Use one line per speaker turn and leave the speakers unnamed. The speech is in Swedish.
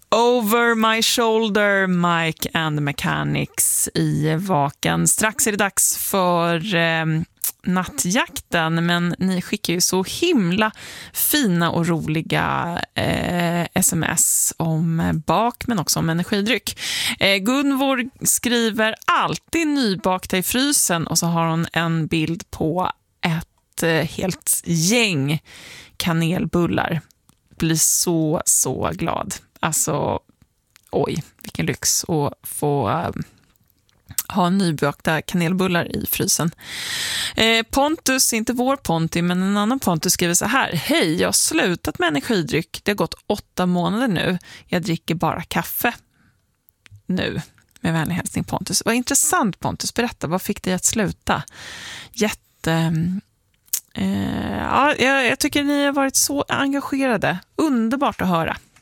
Over My Shoulder, Mike and the Mechanics i Vaken. Strax är det dags för nattjakten, men ni skickar ju så himla fina och roliga sms om bak, men också om energidryck. Gunvor skriver alltid nybakta i frysen, och så har hon en bild på ett helt gäng kanelbullar. Blir så glad. Alltså, oj, vilken lyx att få ha nybakta kanelbullar i frysen. Pontus, inte vår Ponti, men en annan Pontus skriver så här: hej, jag har slutat med energidryck. Det har gått 8 månader nu. Jag dricker bara kaffe nu. Med vänlig hälsning Pontus. Vad intressant Pontus, berätta, vad fick dig att sluta? Ja, jag tycker ni har varit så engagerade. Underbart att höra.